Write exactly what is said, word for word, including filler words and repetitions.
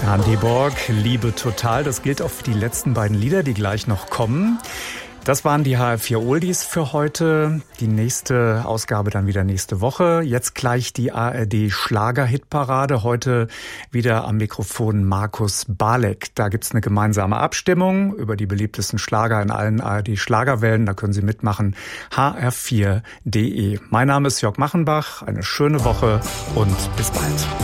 Andy Borg, Liebe total. Das gilt auch für die letzten beiden Lieder, die gleich noch kommen. Das waren die H R vier Oldies für heute. Die nächste Ausgabe dann wieder nächste Woche. Jetzt gleich die A R D Schlager-Hitparade. Heute wieder am Mikrofon Markus Balek. Da gibt's eine gemeinsame Abstimmung über die beliebtesten Schlager in allen A R D Schlagerwellen. Da können Sie mitmachen. h r vier punkt d e. Mein Name ist Jörg Machenbach. Eine schöne Woche und bis bald.